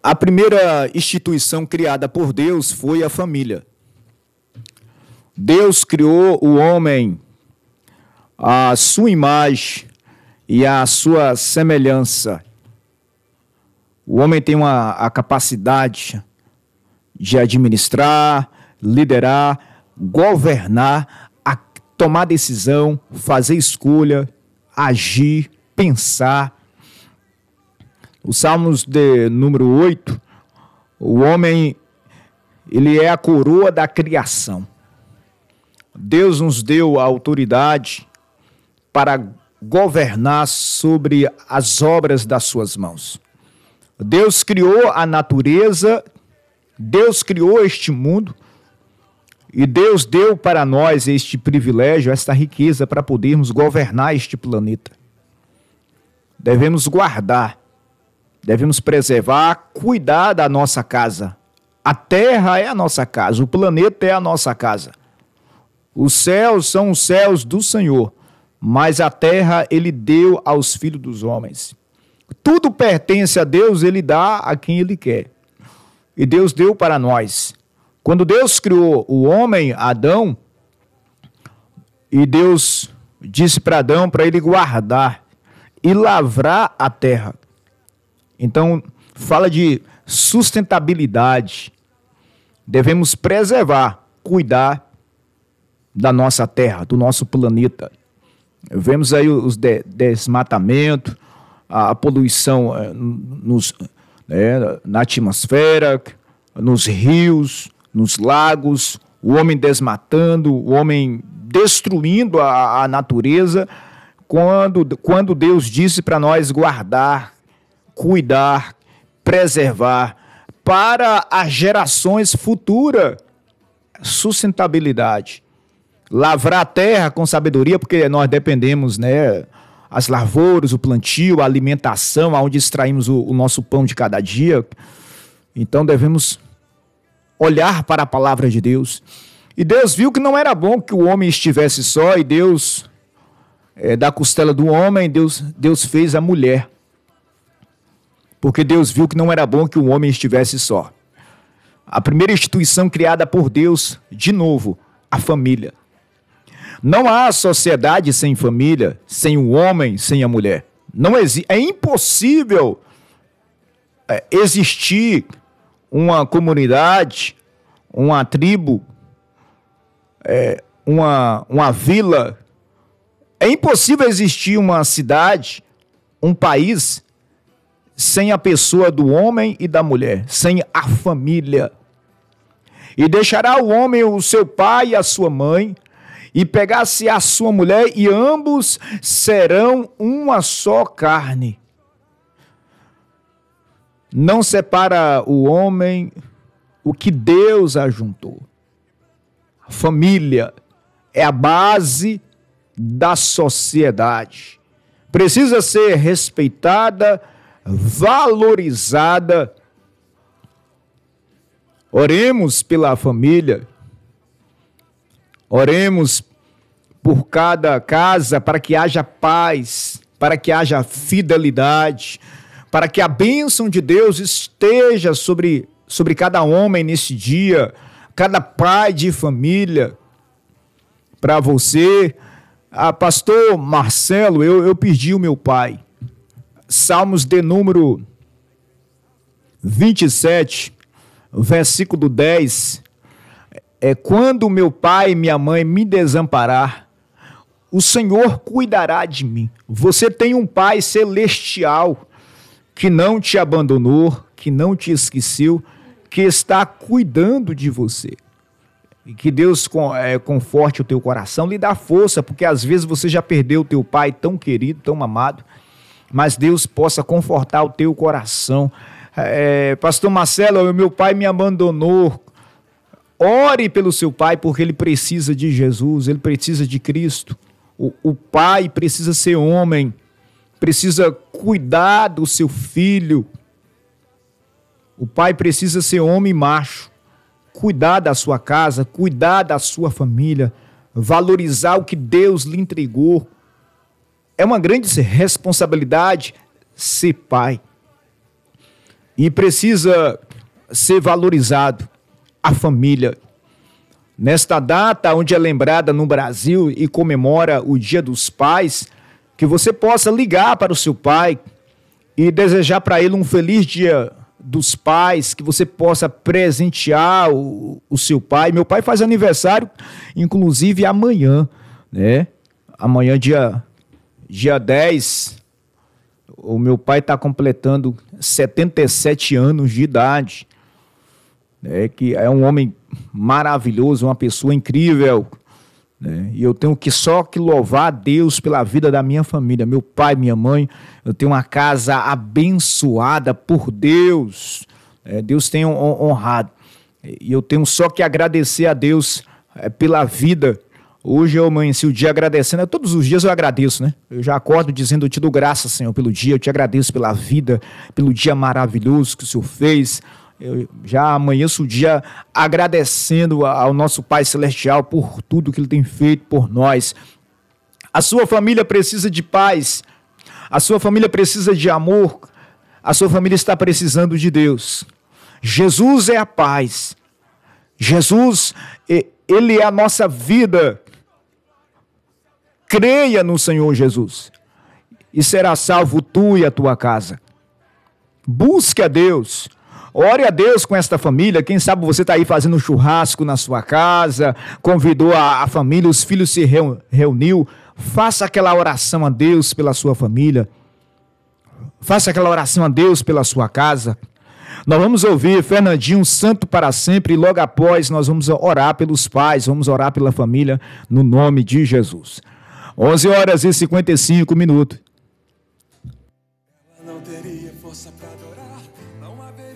A primeira instituição criada por Deus foi a família. Deus criou o homem à sua imagem e à sua semelhança. O homem tem a capacidade de administrar, liderar, governar, tomar decisão, fazer escolha, agir, pensar. O Salmos de número 8, o homem, ele é a coroa da criação. Deus nos deu a autoridade para governar sobre as obras das suas mãos. Deus criou a natureza, Deus criou este mundo, e Deus deu para nós este privilégio, esta riqueza para podermos governar este planeta. Devemos guardar, devemos preservar, cuidar da nossa casa. A terra é a nossa casa, o planeta é a nossa casa. Os céus são os céus do Senhor, mas a terra ele deu aos filhos dos homens. Tudo pertence a Deus, ele dá a quem ele quer. E Deus deu para nós. Quando Deus criou o homem, Adão, e Deus disse para Adão para ele guardar e lavrar a terra. Então, fala de sustentabilidade. Devemos preservar, cuidar da nossa terra, do nosso planeta. Vemos aí os desmatamentos, a poluição na atmosfera, nos rios, nos lagos, o homem desmatando, o homem destruindo a natureza, quando Deus disse para nós guardar, cuidar, preservar, para as gerações futuras, sustentabilidade. Lavrar a terra com sabedoria, porque nós dependemos, as lavouras, o plantio, a alimentação, onde extraímos o nosso pão de cada dia. Então devemos olhar para a palavra de Deus. E Deus viu que não era bom que o homem estivesse só, e Deus, da costela do homem, Deus fez a mulher. Porque Deus viu que não era bom que o homem estivesse só. A primeira instituição criada por Deus, de novo, a família. Não há sociedade sem família, sem o homem, sem a mulher. É impossível existir uma comunidade, uma tribo, uma vila. É impossível existir uma cidade, um país, sem a pessoa do homem e da mulher, sem a família. E deixará o homem o seu pai e a sua mãe, e pegar-se a sua mulher, e ambos serão uma só carne. Não separa o homem o que Deus ajuntou. A família é a base da sociedade. Precisa ser respeitada, valorizada. Oremos pela família. Oremos por cada casa, para que haja paz, para que haja fidelidade, para que a bênção de Deus esteja sobre cada homem nesse dia, cada pai de família. Para você, pastor Marcelo, eu perdi o meu pai. Salmos de número 27, versículo 10. Quando meu pai e minha mãe me desamparar, o Senhor cuidará de mim. Você tem um pai celestial que não te abandonou, que não te esqueceu, que está cuidando de você. E que Deus conforte o teu coração, lhe dá força, porque às vezes você já perdeu o teu pai tão querido, tão amado, mas Deus possa confortar o teu coração. Pastor Marcelo, meu pai me abandonou. Ore pelo seu pai, porque ele precisa de Jesus, ele precisa de Cristo. O pai precisa ser homem, precisa cuidar do seu filho. O pai precisa ser homem macho, cuidar da sua casa, cuidar da sua família, valorizar o que Deus lhe entregou. É uma grande responsabilidade ser pai. e precisa ser valorizado. A família. Nesta data, onde é lembrada no Brasil e comemora o Dia dos Pais, que você possa ligar para o seu pai e desejar para ele um feliz Dia dos Pais, que você possa presentear o seu pai. Meu pai faz aniversário, inclusive amanhã, né? Amanhã, dia 10, o meu pai está completando 77 anos de idade, né? Que é um homem maravilhoso, uma pessoa incrível, né? E eu tenho só que louvar a Deus pela vida da minha família, meu pai, minha mãe. Eu tenho uma casa abençoada por Deus, Deus tem honrado, e eu tenho só que agradecer a Deus pela vida. Hoje eu amanheci o dia agradecendo, todos os dias eu agradeço, né? Eu já acordo dizendo: eu te dou graças, Senhor, pelo dia, eu te agradeço pela vida, pelo dia maravilhoso que o Senhor fez. Eu já amanheço o dia agradecendo ao nosso Pai Celestial por tudo que Ele tem feito por nós. A sua família precisa de paz, a sua família precisa de amor, a sua família está precisando de Deus. Jesus é a paz, Jesus, Ele é a nossa vida. Creia no Senhor Jesus e será salvo tu e a tua casa. Busque a Deus. Ore a Deus com esta família. Quem sabe você está aí fazendo um churrasco na sua casa, convidou a família, os filhos se reuniu. Faça aquela oração a Deus pela sua família. Faça aquela oração a Deus pela sua casa. Nós vamos ouvir Fernandinho, Santo para Sempre, e logo após nós vamos orar pelos pais, vamos orar pela família, no nome de Jesus. 11h55. Ela não teria força para adorar, não haveria